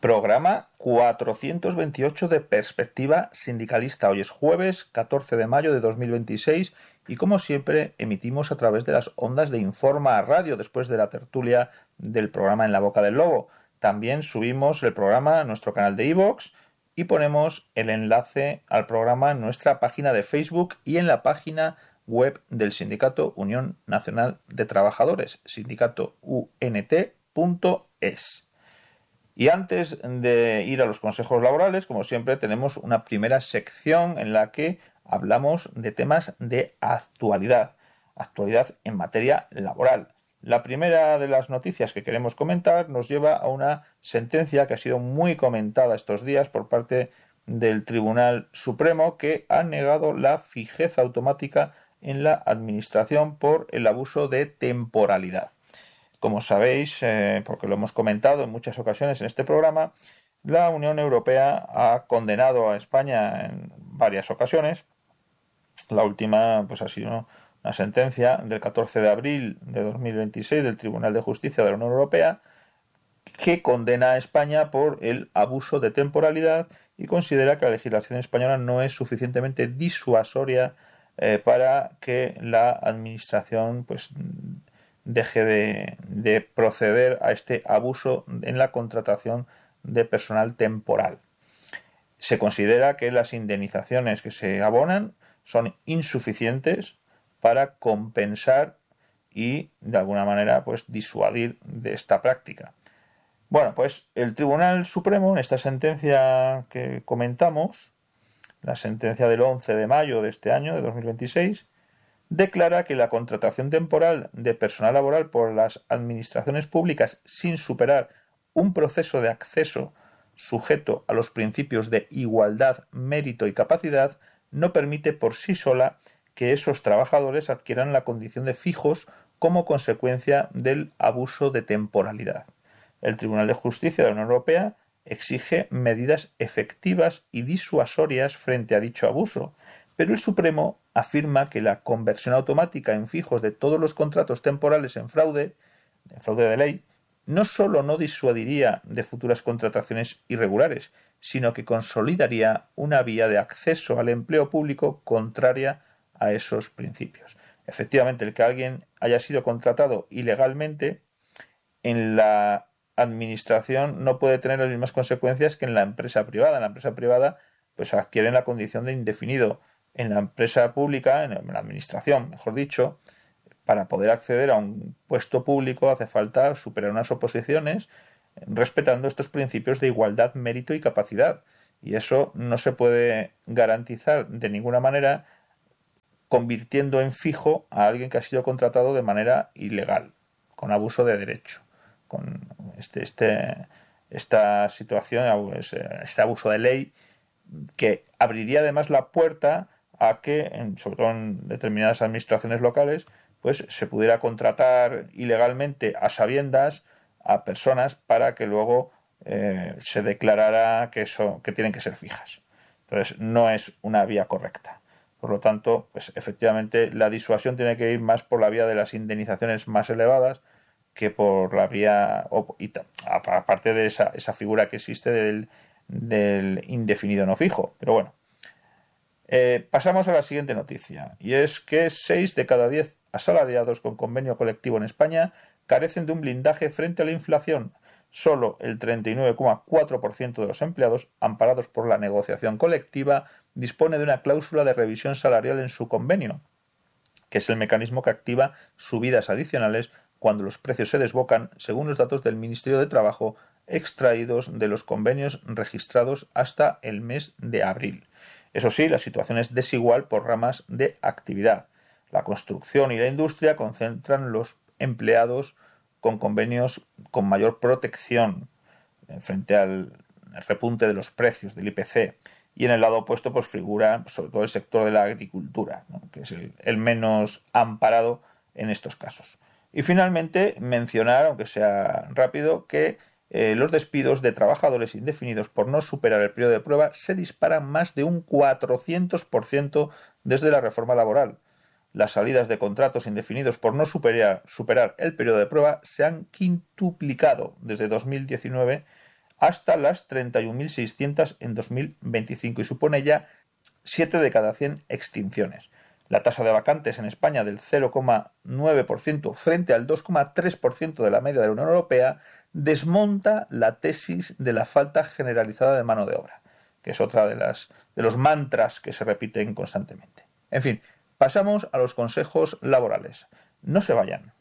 Programa 428 de Perspectiva Sindicalista. Hoy es jueves 14 de mayo de 2026 y como siempre emitimos a través de las ondas de Informa Radio después de la tertulia del programa En la Boca del Lobo. También subimos el programa a nuestro canal de iVoox y ponemos el enlace al programa en nuestra página de Facebook y en la página web del Sindicato Unión Nacional de Trabajadores, sindicatount.es. Y antes de ir a los consejos laborales, como siempre, tenemos una primera sección en la que hablamos de temas de actualidad en materia laboral. La primera de las noticias que queremos comentar nos lleva a una sentencia que ha sido muy comentada estos días por parte del Tribunal Supremo, que ha negado la fijeza automática en la administración por el abuso de temporalidad. Como sabéis, porque lo hemos comentado en muchas ocasiones en este programa, la Unión Europea ha condenado a España en varias ocasiones. La última pues, ha sido una sentencia del 14 de abril de 2026 del Tribunal de Justicia de la Unión Europea que condena a España por el abuso de temporalidad y considera que la legislación española no es suficientemente disuasoria para que la administración pues deje de proceder a este abuso en la contratación de personal temporal. Se considera que las indemnizaciones que se abonan son insuficientes para compensar y de alguna manera pues disuadir de esta práctica. Bueno, pues el Tribunal Supremo en esta sentencia que comentamos, la sentencia del 11 de mayo de este año, de 2026, declara que la contratación temporal de personal laboral por las administraciones públicas sin superar un proceso de acceso sujeto a los principios de igualdad, mérito y capacidad no permite por sí sola que esos trabajadores adquieran la condición de fijos como consecuencia del abuso de temporalidad. El Tribunal de Justicia de la Unión Europea exige medidas efectivas y disuasorias frente a dicho abuso, pero el Supremo afirma que la conversión automática en fijos de todos los contratos temporales en fraude de ley, no solo no disuadiría de futuras contrataciones irregulares, sino que consolidaría una vía de acceso al empleo público contraria a esos principios. Efectivamente, el que alguien haya sido contratado ilegalmente en la administración no puede tener las mismas consecuencias que en la empresa privada. En la empresa privada pues adquieren la condición de indefinido. En la empresa pública, en la administración, mejor dicho, para poder acceder a un puesto público hace falta superar unas oposiciones respetando estos principios de igualdad, mérito y capacidad. Y eso no se puede garantizar de ninguna manera convirtiendo en fijo a alguien que ha sido contratado de manera ilegal, con abuso de derecho, con esta situación, este abuso de ley que abriría además la puerta a que, sobre todo en determinadas administraciones locales, pues se pudiera contratar ilegalmente a sabiendas a personas para que luego se declarara que tienen que ser fijas. Entonces no es una vía correcta. Por lo tanto, pues efectivamente la disuasión tiene que ir más por la vía de las indemnizaciones más elevadas que por la vía, aparte de esa figura que existe del indefinido no fijo. Pero bueno, pasamos a la siguiente noticia, y es que 6 de cada 10 asalariados con convenio colectivo en España carecen de un blindaje frente a la inflación. Solo el 39,4% de los empleados, amparados por la negociación colectiva, dispone de una cláusula de revisión salarial en su convenio, que es el mecanismo que activa subidas adicionales cuando los precios se desbocan, según los datos del Ministerio de Trabajo extraídos de los convenios registrados hasta el mes de abril. Eso sí, la situación es desigual por ramas de actividad. La construcción y la industria concentran los empleados con convenios con mayor protección frente al repunte de los precios del IPC. Y en el lado opuesto pues figura sobre todo el sector de la agricultura, ¿no? Que es el menos amparado en estos casos. Y finalmente mencionar, aunque sea rápido, que los despidos de trabajadores indefinidos por no superar el periodo de prueba se disparan más de un 400% desde la reforma laboral. Las salidas de contratos indefinidos por no superar el periodo de prueba se han quintuplicado desde 2019 hasta las 31.600 en 2025 y supone ya 7 de cada 100 extinciones. La tasa de vacantes en España del 0,9% frente al 2,3% de la media de la Unión Europea desmonta la tesis de la falta generalizada de mano de obra, que es otra de los mantras que se repiten constantemente. En fin, pasamos a los consejos laborales. No se vayan.